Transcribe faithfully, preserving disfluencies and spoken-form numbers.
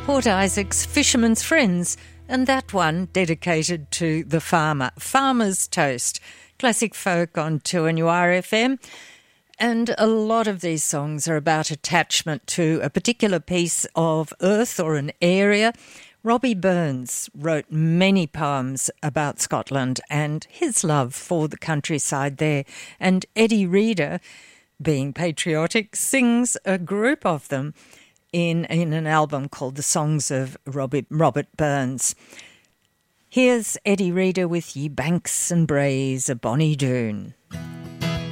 Port Isaac's Fisherman's Friends, and that one dedicated to the farmer. Farmer's Toast, classic folk on two N U R F M. And a lot of these songs are about attachment to a particular piece of earth or an area. Robbie Burns wrote many poems about Scotland and his love for the countryside there. And Eddie Reader, being patriotic, sings a group of them in, in an album called The Songs of Robbie, Robert Burns. Here's Eddie Reader with Ye Banks and Braes o' Bonnie Doon.